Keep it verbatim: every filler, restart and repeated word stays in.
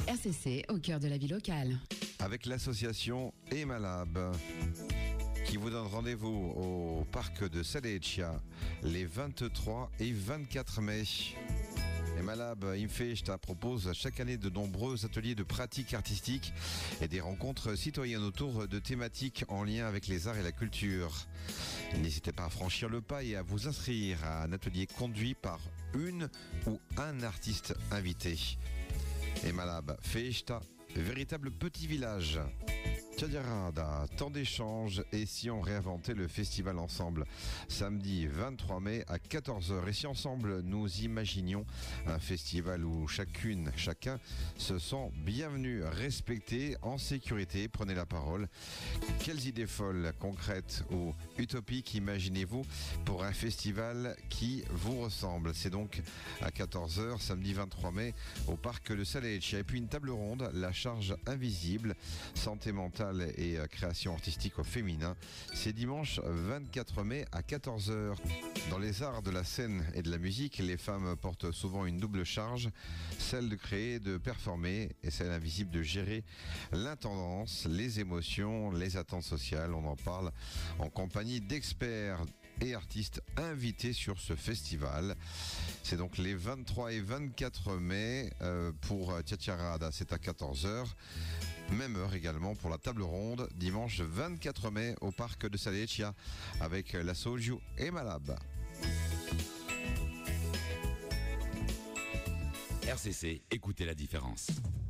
R C C au cœur de la vie locale. Avec l'association Emalab qui vous donne rendez-vous au parc de Saleccia les vingt-trois et vingt-quatre mai. Emalab Infesta propose chaque année de nombreux ateliers de pratique artistique et des rencontres citoyennes autour de thématiques en lien avec les arts et la culture. N'hésitez pas à franchir le pas et à vous inscrire à un atelier conduit par une ou un artiste invité. Emalab Festa, véritable petit village. Tchadirada, tant d'échanges et si on réinventait le festival ensemble. Samedi vingt-trois mai à quatorze heures. Et si ensemble nous imaginions un festival où chacune, chacun se sent bienvenu, respecté, en sécurité. Prenez la parole. Quelles idées folles, concrètes ou utopiques imaginez-vous pour un festival qui vous ressemble? C'est donc à quatorze heures, samedi vingt-trois mai, au parc de Saleccia. Et puis une table ronde, la charge invisible, santé mentale et création artistique au féminin. C'est dimanche vingt-quatre mai à quatorze heures. Dans les arts de la scène et de la musique, les femmes portent souvent une double charge, celle de créer, de performer et celle invisible de gérer l'intendance, les émotions, les attentes sociales. On en parle en compagnie d'experts et artistes invités sur ce festival. C'est donc les vingt-trois et vingt-quatre mai euh, pour Tchatcherada, c'est à quatorze heures. Même heure également pour la table ronde, dimanche vingt-quatre mai au parc de Saleccia avec la Soju Emalab. R C C, écoutez la différence.